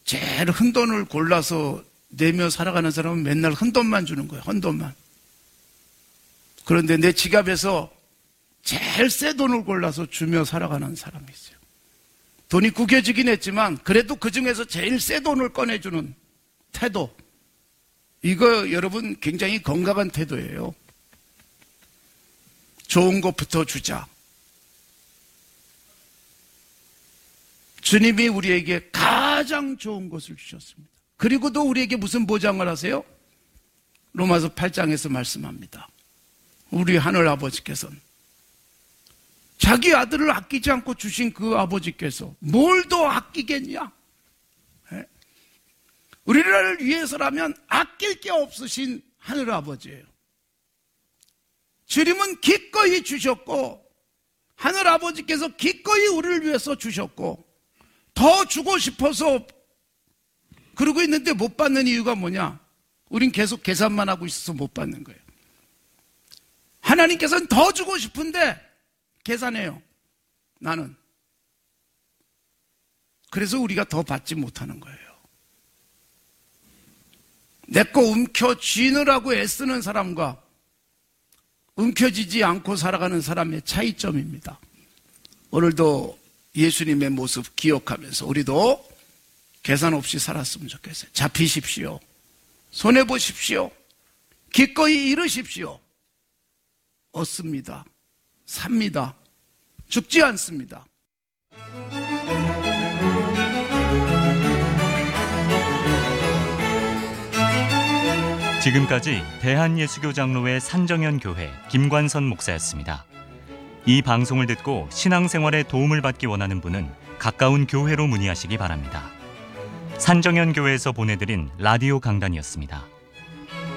제일 헌돈을 골라서 내며 살아가는 사람은 맨날 헌돈만 주는 거예요. 헌돈만. 그런데 내 지갑에서 제일 새 돈을 골라서 주며 살아가는 사람이 있어요. 돈이 구겨지긴 했지만 그래도 그 중에서 제일 새 돈을 꺼내주는 태도. 이거 여러분 굉장히 건강한 태도예요. 좋은 것부터 주자. 주님이 우리에게 가장 좋은 것을 주셨습니다. 그리고도 우리에게 무슨 보장을 하세요? 로마서 8장에서 말씀합니다. 우리 하늘 아버지께서는 자기 아들을 아끼지 않고 주신 그 아버지께서 뭘 더 아끼겠냐? 우리를 위해서라면 아낄 게 없으신 하늘 아버지예요. 주님은 기꺼이 주셨고 하늘 아버지께서 기꺼이 우리를 위해서 주셨고 더 주고 싶어서 그러고 있는데 못 받는 이유가 뭐냐? 우린 계속 계산만 하고 있어서 못 받는 거예요. 하나님께서는 더 주고 싶은데 계산해요. 나는. 그래서 우리가 더 받지 못하는 거예요. 내 거 움켜쥐느라고 애쓰는 사람과 움켜쥐지 않고 살아가는 사람의 차이점입니다. 오늘도 예수님의 모습 기억하면서 우리도 계산 없이 살았으면 좋겠어요. 잡히십시오. 손해보십시오. 기꺼이 이루십시오. 얻습니다. 삽니다. 죽지 않습니다. 지금까지 대한예수교 장로회 산정현 교회 김관선 목사였습니다. 이 방송을 듣고 신앙생활에 도움을 받기 원하는 분은 가까운 교회로 문의하시기 바랍니다. 산정현 교회에서 보내드린 라디오 강단이었습니다.